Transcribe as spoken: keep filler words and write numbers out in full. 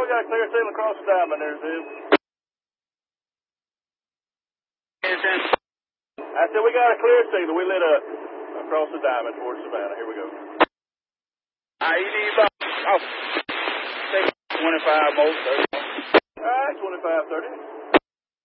we got a clear signal across the diamond there, Zim. I said we got a clear signal. We lit up across the diamond towards Savannah. Here we go. I E D about oh, twenty-five more, thirty. All right, twenty-five, thirty.